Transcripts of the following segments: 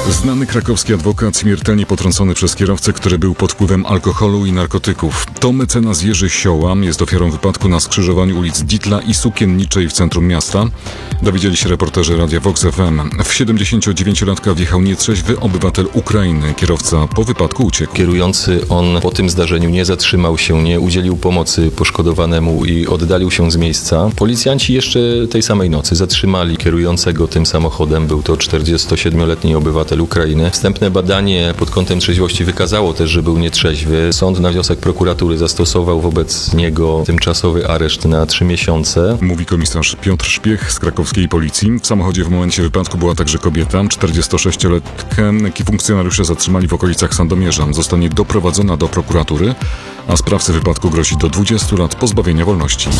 Znany krakowski adwokat śmiertelnie potrącony przez kierowcę, który był pod wpływem alkoholu i narkotyków. To mecenas Jerzy Sioła jest ofiarą wypadku na skrzyżowaniu ulic Ditla i Sukienniczej w centrum miasta. Dowiedzieli się reporterzy Radia Vox FM. W 79-latka wjechał nietrzeźwy obywatel Ukrainy. Kierowca po wypadku uciekł. Kierujący on po tym zdarzeniu nie zatrzymał się, nie udzielił pomocy poszkodowanemu i oddalił się z miejsca. Policjanci jeszcze tej samej nocy zatrzymali kierującego tym samochodem. Był to 47-letni obywatel Ukrainy. Wstępne badanie pod kątem trzeźwości wykazało też, że był nietrzeźwy. Sąd na wniosek prokuratury zastosował wobec niego tymczasowy areszt na 3 miesiące. Mówi komisarz Piotr Szpiech z krakowskiej policji. W samochodzie w momencie wypadku była także kobieta, 46-letnia. Funkcjonariusze zatrzymali w okolicach Sandomierza. Zostanie doprowadzona do prokuratury, a sprawcy wypadku grozi do 20 lat pozbawienia wolności.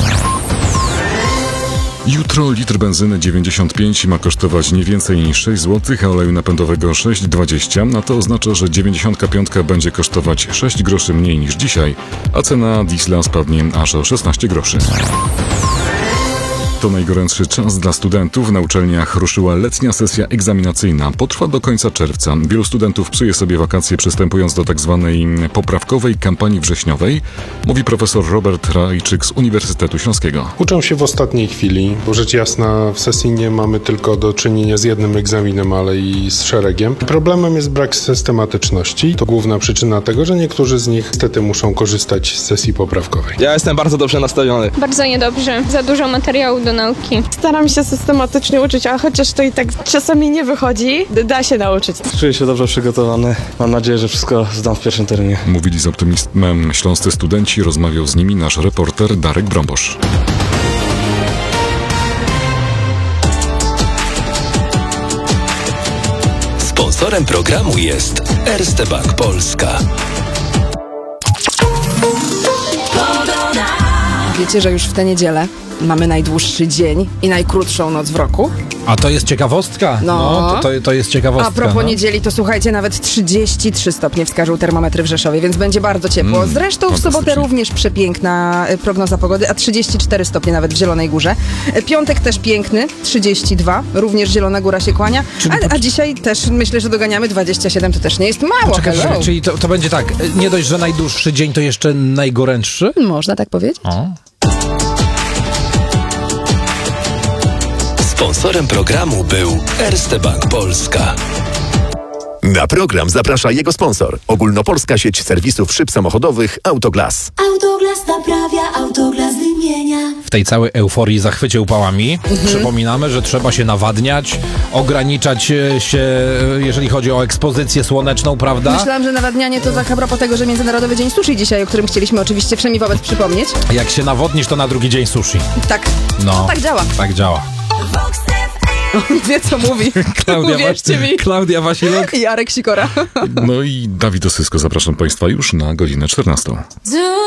Jutro litr benzyny 95 ma kosztować nie więcej niż 6 zł, a oleju napędowego 6,20, a to oznacza, że 95 będzie kosztować 6 groszy mniej niż dzisiaj, a cena diesla spadnie aż o 16 groszy. To najgorętszy czas dla studentów. Na uczelniach ruszyła letnia sesja egzaminacyjna. Potrwa do końca czerwca. Wielu studentów psuje sobie wakacje, przystępując do tzw. poprawkowej kampanii wrześniowej, mówi profesor Robert Rajczyk z Uniwersytetu Śląskiego. Uczą się w ostatniej chwili, bo rzecz jasna w sesji nie mamy tylko do czynienia z jednym egzaminem, ale i z szeregiem. Problemem jest brak systematyczności. To główna przyczyna tego, że niektórzy z nich niestety muszą korzystać z sesji poprawkowej. Ja jestem bardzo dobrze nastawiony. Bardzo niedobrze. Za dużo materiału do nauki. Staram się systematycznie uczyć, a chociaż to i tak czasami nie wychodzi, da się nauczyć. Czuję się dobrze przygotowany. Mam nadzieję, że wszystko zdam w pierwszym terminie. Mówili z optymizmem śląscy studenci. Rozmawiał z nimi nasz reporter Darek Brąbosz. Sponsorem programu jest Erste Bank Polska. Wiecie, że już w tę niedzielę mamy najdłuższy dzień i najkrótszą noc w roku? A to jest ciekawostka? To jest ciekawostka. A propos niedzieli, to słuchajcie, nawet 33 stopnie wskażą termometry w Rzeszowie, więc będzie bardzo ciepło. Zresztą w sobotę również przepiękna prognoza pogody, a 34 stopnie nawet w Zielonej Górze. Piątek też piękny, 32, również Zielona Góra się kłania, a dzisiaj też myślę, że doganiamy 27, to też nie jest mało. Czekaj, czyli to będzie tak, nie dość, że najdłuższy dzień, to jeszcze najgorętszy? Można tak powiedzieć. Sponsorem programu był Erste Bank Polska. Na program zaprasza jego sponsor. Ogólnopolska sieć serwisów szyb samochodowych Autoglas. Autoglas naprawia, Autoglas wymienia. W tej całej euforii, zachwycie upałami przypominamy, że trzeba się nawadniać, ograniczać się, jeżeli chodzi o ekspozycję słoneczną, prawda? Myślałam, że nawadnianie to tak a propos tego, że Międzynarodowy Dzień Sushi dzisiaj, o którym chcieliśmy oczywiście wszemi wobec przypomnieć. Jak się nawodnisz, to na drugi dzień sushi. Tak, tak działa. Tak działa. On wie, co mówi. Uwierzcie mi. Klaudia Wasiluk i Jarek Sikora. No i Dawid Osysko. Zapraszam Państwa już na godzinę 14.